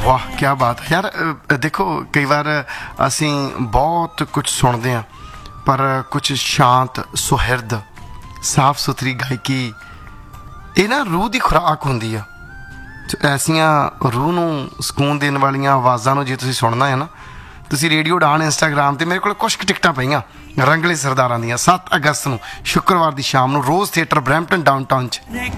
ਵਾਹ ਕੀ ਬਾਤ ਹੈ ਯਾਰ। ਦੇਖੋ ਕਈ ਵਾਰ ਅਸੀਂ ਬਹੁਤ ਕੁਝ ਸੁਣਦੇ ਹਾਂ, ਪਰ ਕੁਝ ਸ਼ਾਂਤ ਸੁਹਿਰਦ ਸਾਫ ਸੁਥਰੀ ਗਾਇਕੀ ਇਹ ਨਾ ਰੂਹ ਦੀ ਖੁਰਾਕ ਹੁੰਦੀ ਆ। ਐਸੀਆਂ ਰੂਹ ਨੂੰ ਸਕੂਨ ਦੇਣ ਵਾਲੀਆਂ ਆਵਾਜ਼ਾਂ ਨੂੰ ਜੇ ਤੁਸੀਂ ਸੁਣਨਾ ਹੈ ਨਾ, ਤੁਸੀਂ ਰੇਡੀਓ ਉਡਾਨ ਇੰਸਟਾਗ੍ਰਾਮ 'ਤੇ ਮੇਰੇ ਕੋਲ ਕੁਛ ਕੁ ਟਿਕਟਾਂ ਪਈਆਂ ਰੰਗਲੇ ਸਰਦਾਰਾਂ ਦੀਆਂ 7 ਅਗਸਤ ਨੂੰ ਸ਼ੁੱਕਰਵਾਰ ਦੀ ਸ਼ਾਮ ਨੂੰ ਰੋਜ਼ ਥੀਏਟਰ ਬਰੈਂਪਟਨ ਡਾਊਨਟਾਊਨ 'ਚ।